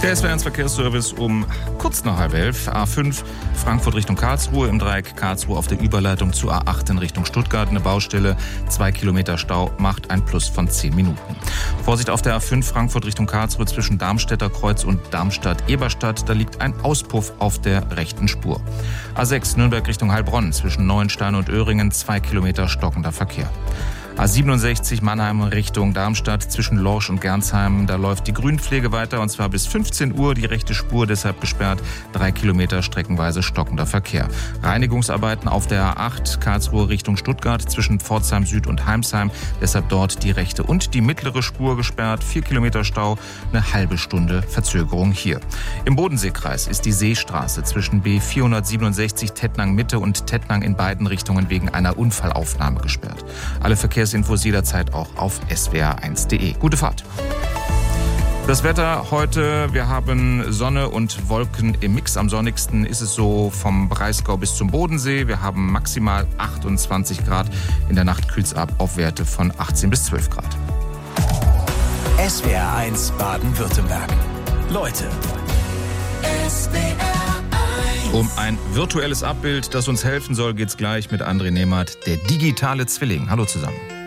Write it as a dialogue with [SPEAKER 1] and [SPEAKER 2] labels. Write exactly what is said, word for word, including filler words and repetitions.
[SPEAKER 1] Der S W R eins Verkehrsservice um kurz nach halb elf. A fünf Frankfurt Richtung Karlsruhe, im Dreieck Karlsruhe auf der Überleitung zu A acht in Richtung Stuttgart. Eine Baustelle, zwei Kilometer Stau, macht ein Plus von zehn Minuten. Vorsicht auf der A fünf Frankfurt Richtung Karlsruhe zwischen Darmstädter Kreuz und Darmstadt-Eberstadt. Da liegt ein Auspuff auf der rechten Spur. A sechs Nürnberg Richtung Heilbronn zwischen Neuenstein und Öhringen, zwei Kilometer stockender Verkehr. A siebenundsechzig Mannheim Richtung Darmstadt zwischen Lorsch und Gernsheim. Da läuft die Grünpflege weiter und zwar bis fünfzehn Uhr. Die rechte Spur deshalb gesperrt. Drei Kilometer streckenweise stockender Verkehr. Reinigungsarbeiten auf der A acht Karlsruhe Richtung Stuttgart zwischen Pforzheim Süd und Heimsheim. Deshalb dort die rechte und die mittlere Spur gesperrt. Vier Kilometer Stau, eine halbe Stunde Verzögerung hier. Im Bodenseekreis ist die Seestraße zwischen B vierhundertsiebenundsechzig Tettnang Mitte und Tettnang in beiden Richtungen wegen einer Unfallaufnahme gesperrt. Alle Verkehrs Infos jederzeit auch auf S W R eins punkt de. Gute Fahrt. Das Wetter heute, wir haben Sonne und Wolken im Mix. Am sonnigsten ist es so vom Breisgau bis zum Bodensee. Wir haben maximal achtundzwanzig Grad. In der Nacht kühlt es ab auf Werte von achtzehn bis zwölf Grad.
[SPEAKER 2] S W R eins Baden-Württemberg. Leute.
[SPEAKER 1] S W R eins. Um ein virtuelles Abbild, das uns helfen soll, geht's gleich mit André Nehmert, der digitale Zwilling. Hallo zusammen.